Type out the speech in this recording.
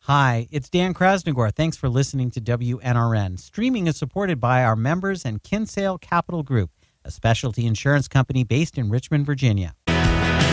Hi, it's Dan Krasnogor. Thanks for listening to WNRN. Streaming is supported by our members and Kinsale Capital Group, a specialty insurance company based in Richmond, Virginia.